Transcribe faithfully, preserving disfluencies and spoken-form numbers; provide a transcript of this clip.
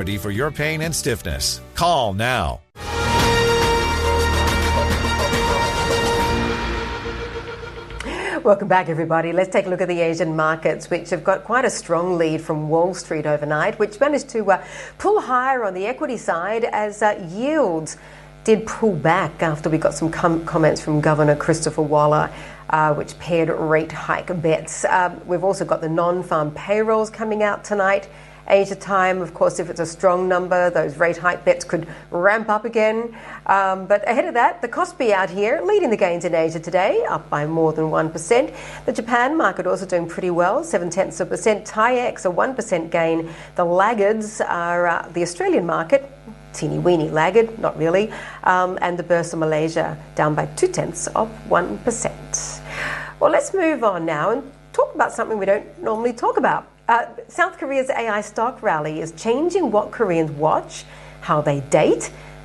remedy for your pain and stiffness. Call now. Welcome back, everybody. Let's take a look at the Asian markets, which have got quite a strong lead from Wall Street overnight, which managed to uh, pull higher on the equity side as uh, yields did pull back after we got some com- comments from Governor Christopher Waller, uh, which paired rate hike bets. Um, we've also got the non-farm payrolls coming out tonight. Asia time, of course, if it's a strong number, those rate hike bets could ramp up again. Um, but ahead of that, the Kospi out here leading the gains in Asia today, up by more than one percent. The Japan market also doing pretty well, seven tenths of a percent. TAIEX, a one percent gain. The laggards are uh, the Australian market, teeny weeny laggard, not really, um, and the Bursa Malaysia down by two tenths of one percent. Well, let's move on now and talk about something we don't normally talk about. Uh, South Korea's A I stock rally is changing what Koreans watch, how they date,